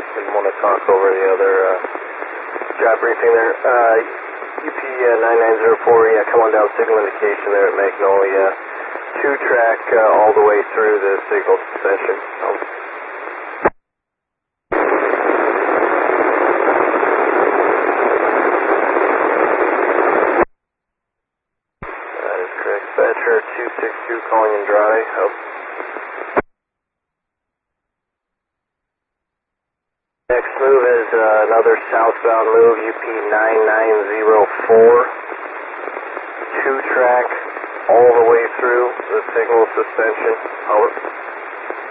Didn't want to talk over the other job briefing there. UP 9904, yeah, come on down, signal indication there at Magnolia. 2-track all the way through the signal suspension. That is correct. Dispatcher 262 calling in dry. Next move is another southbound move, UP 9904. 2-track all the way through the signal suspension. Over.